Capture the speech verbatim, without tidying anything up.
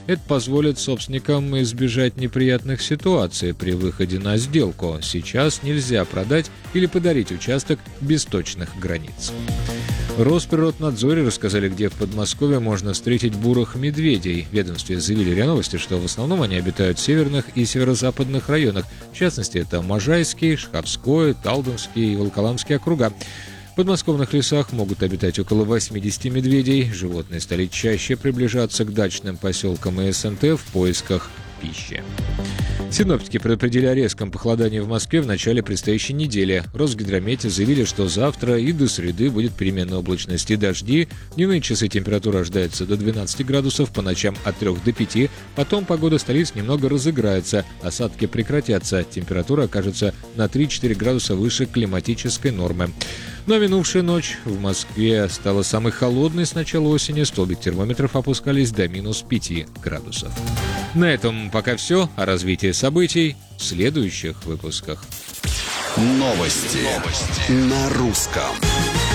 Это позволит собственникам избежать неприятных ситуаций при выходе на сделку. Сейчас нельзя продать или подарить участок без точных границ. В Росприроднадзоре рассказали, где в Подмосковье можно встретить бурых медведей. В ведомстве заявили РИА Новости, что в основном они обитают в северных и северо-западных районах. В частности, это Можайский, Шаховской, Талдомский и Волоколамский округа. В подмосковных лесах могут обитать около восьмидесяти медведей. Животные стали чаще приближаться к дачным поселкам и СНТ в поисках пищи. Синоптики предупредили о резком похолодании в Москве в начале предстоящей недели. В Росгидромете заявили, что завтра и до среды будет переменная облачность и дожди. В дневные часы температура ожидается до двенадцати градусов, по ночам от трёх до пяти. Потом погода столиц немного разыграется, осадки прекратятся. Температура окажется на три-четыре градуса выше климатической нормы. Но минувшая ночь в Москве стала самой холодной с начала осени. Столбик термометров опускались до минус пяти градусов. На этом пока все. О развитии событий в следующих выпусках. Новости, Новости. На русском.